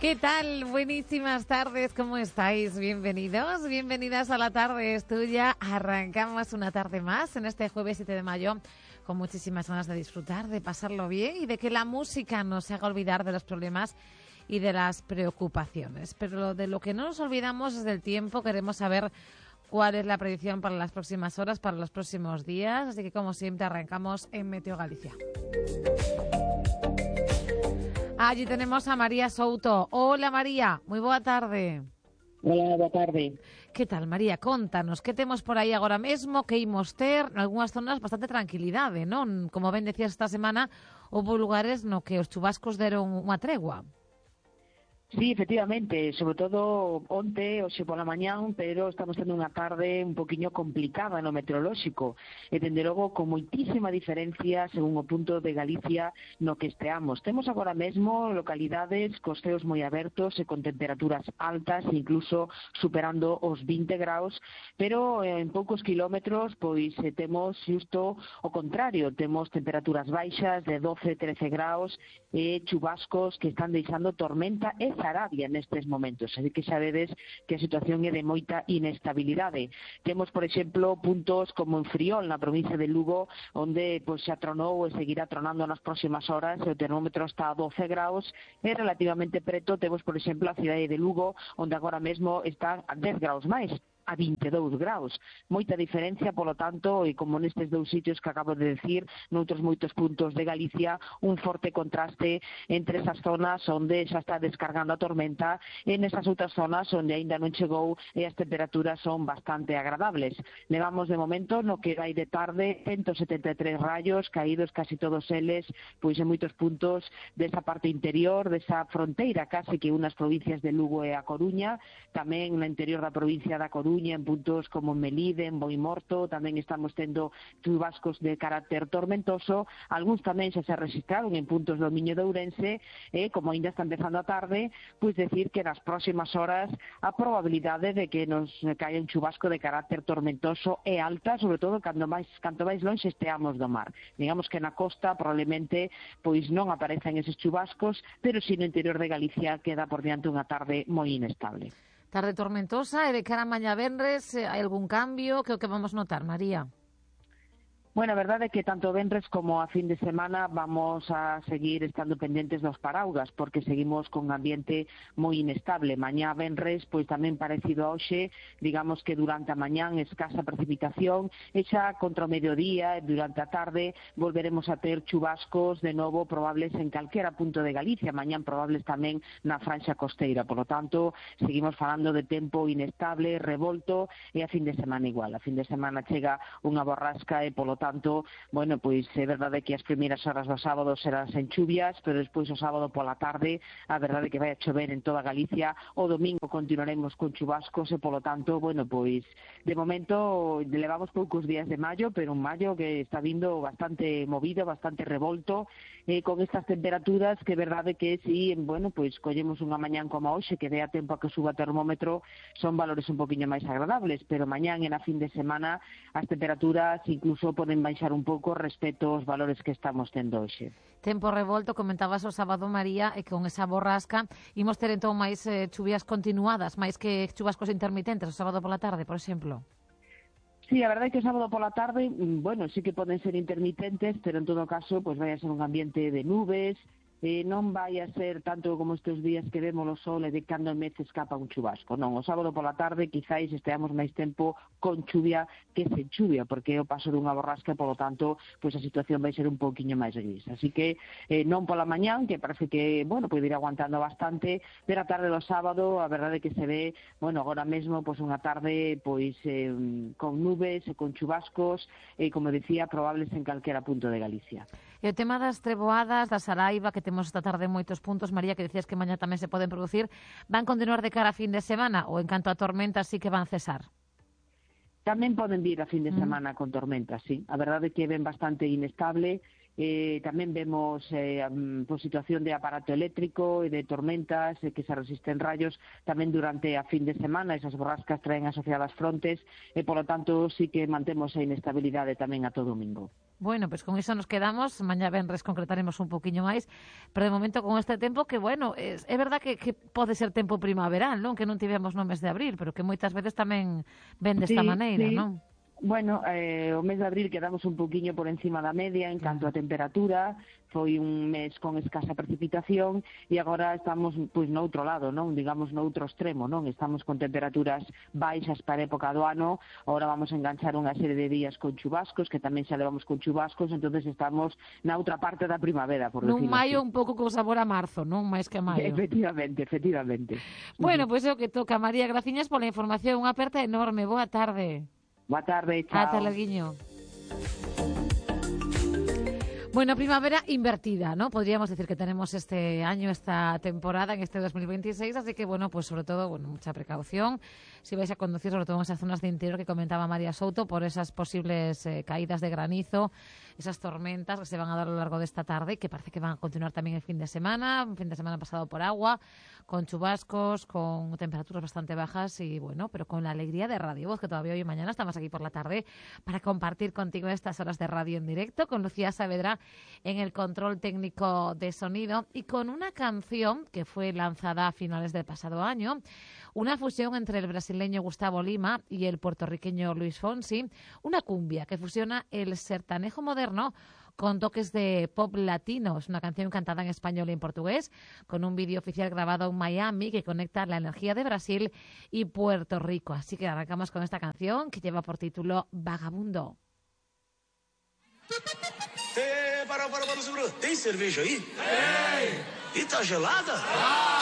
¿Qué tal? Buenísimas tardes, ¿cómo estáis? Bienvenidos, bienvenidas a La Tarde es Tuya. Arrancamos una tarde más en este jueves 7 de mayo con muchísimas ganas de disfrutar, de pasarlo bien y de que la música nos haga olvidar de los problemas y de las preocupaciones. Pero de lo que no nos olvidamos es del tiempo. Queremos saber cuál es la predicción para las próximas horas, para los próximos días. Así que, como siempre, arrancamos en Meteo Galicia. Allí tenemos a María Souto. Hola, María. Muy boa tarde. Hola, boa tarde. Que tal, María? Contanos, que temos por aí agora mesmo, que imos ter, nalgúnas zonas bastante tranquilidade, non? Como ben decías esta semana, houve lugares no que os chubascos deron unha tregua. Sí, efectivamente, sobre todo onte, hoxe pola mañán, pero estamos tendo unha tarde un poquinho complicada no meteorolóxico, e dende logo con moitísima diferencia según o punto de Galicia no que esteamos. Temos agora mesmo localidades cos ceos moi abertos e con temperaturas altas, incluso superando os 20 graus, pero en poucos kilómetros pois temos xusto o contrario, temos temperaturas baixas de 12-13 graus e chubascos que están deixando tormenta e Arabia nestes momentos, así que sabedes que a situación é de moita inestabilidade. Temos, por exemplo, puntos como en Friol, na provincia de Lugo, onde pois, xa tronou e seguirá tronando nas próximas horas, o termómetro está a 12 graus, e relativamente preto temos, por exemplo, a cidade de Lugo, onde agora mesmo está a 10 graus máis, a 22 graus. Moita diferencia, polo tanto, e como nestes dous sitios que acabo de decir, noutros moitos puntos de Galicia, un forte contraste entre esas zonas onde xa está descargando a tormenta e nesas outras zonas onde aínda non chegou e as temperaturas son bastante agradables. Levamos de momento no que vai de tarde 173 rayos caídos, casi todos eles, pois en moitos puntos desa parte interior, desa fronteira casi que unas provincias de Lugo e a Coruña, tamén no interior da provincia da Coruña, en puntos como Melide, en Boimorto, tamén estamos tendo chubascos de carácter tormentoso, algúns tamén xa se registraron en puntos do Miño de Ourense, e como ainda está empezando a tarde, pois decir que nas próximas horas a probabilidade de que nos caia un chubasco de carácter tormentoso é alta, sobre todo canto máis longe esteamos do mar. Digamos que na costa probablemente pois non aparecen eses chubascos, pero si no interior de Galicia queda por diante unha tarde moi inestable. Tarde tormentosa e de cara a mañá venres, hai algún cambio? Que o que vamos notar, María? Bueno, a verdade é que tanto venres como a fin de semana vamos a seguir estando pendentes dos paraugas, porque seguimos con ambiente moi inestable. Mañá venres, pois tamén parecido a hoxe, digamos que durante a mañán escasa precipitación, e xa contra o mediodía e durante a tarde volveremos a ter chubascos de novo probables en calquera punto de Galicia, mañán probables tamén na franxa costeira. Por lo tanto, seguimos falando de tempo inestable, revolto, e a fin de semana igual. A fin de semana chega unha borrasca e polo tanto, bueno, pois é verdade que as primeiras horas do sábado serán sen chuvias, pero despois o sábado pola tarde a verdade que vai a chover en toda Galicia, o domingo continuaremos con chubascos e polo tanto, bueno, pois de momento levamos poucos días de maio, pero un maio que está vindo bastante movido, bastante revolto, con estas temperaturas que é verdade que si, bueno, pois collemos unha mañán como hoxe, que dé a tempo a que suba o termómetro, son valores un poquinho máis agradables, pero mañán e na fin de semana as temperaturas incluso poden baixar un pouco respecto aos valores que estamos tendo hoxe. Tempo revolto, comentabas o sábado, María, e con esa borrasca imos ter entón máis chuvias continuadas, máis que chubascos intermitentes o sábado pola tarde, por exemplo? Sí, a verdade é que o sábado pola tarde, bueno, sí que poden ser intermitentes, pero en todo caso, pois vai a ser un ambiente de nubes, non vai a ser tanto como estes días que vemos o sol e de cando en vez escapa un chubasco. Non, o sábado pola tarde quizáis esteamos máis tempo con chuvia que sen chuvia, porque é o paso dunha borrasca e, polo tanto, pois a situación vai ser un pouquiño máis gris. Así que non pola mañán, que parece que, bueno, pode ir aguantando bastante, pero a tarde do sábado, a verdade é que se ve, bueno, agora mesmo, pois unha tarde pois con nubes e con chubascos, e, como decía, probables en calquera punto de Galicia. E o tema das treboadas, da saraiva, que temos esta tarde moitos puntos, María, que decías que mañá tamén se poden producir, van continuar de cara a fin de semana ou en canto a tormentas sí que van cesar? Tamén poden vir a fin de semana con tormentas, sí. A verdade é que ven bastante inestable Tamén vemos situación de aparato eléctrico e de tormentas que se resisten rayos tamén durante a fin de semana. Esas borrascas traen asociadas frontes e, polo tanto, sí que mantemos a inestabilidade tamén a todo domingo. Bueno, pois con iso nos quedamos. Mañá venres concretaremos un poquinho máis, pero de momento con este tempo que, bueno, é verdad que pode ser tempo primaveral, non? Que non tivemos no mes de abril, pero que moitas veces tamén ven desta maneira, sí. non? Bueno, o mes de abril quedamos un poquinho por encima da media en canto a temperatura, foi un mes con escasa precipitación e agora estamos pois no outro lado, non? Digamos no outro extremo, non? Estamos con temperaturas baixas para a época do ano, agora vamos a enganchar unha serie de días con chubascos, que tamén xa levamos con chubascos, entonces estamos na outra parte da primavera, por decirlo así. Nun maio un pouco con sabor a marzo, non? Máis que a maio. Efectivamente. Bueno, pois é o que toca. María, graciñas pola información, unha aperta enorme. Boa tarde. Boa tarde, chao. Ata loguiño. Bueno, primavera invertida, ¿no? Podríamos decir que tenemos este año, esta temporada, en este 2026, así que, bueno, pues sobre todo, bueno, mucha precaución. Si vais a conducir, sobre todo en esas zonas de interior que comentaba María Souto, por esas posibles caídas de granizo, esas tormentas que se van a dar a lo largo de esta tarde y que parece que van a continuar también el fin de semana, un fin de semana pasado por agua, con chubascos, con temperaturas bastante bajas y, bueno, pero con la alegría de Radio Voz, que todavía hoy y mañana estamos aquí por la tarde para compartir contigo estas horas de radio en directo, con Lucía Saavedra en el control técnico de sonido y con una canción que fue lanzada a finales del pasado año, una fusión entre el brasileño Gustavo Lima y el puertorriqueño Luis Fonsi, una cumbia que fusiona el sertanejo moderno con toques de pop latino. Es una canción cantada en español y en portugués, con un vídeo oficial grabado en Miami que conecta la energía de Brasil y Puerto Rico. Así que arrancamos con esta canción que lleva por título Vagabundo. Para, segura. Tem cerveja aí? Tem! E tá gelada? Ah!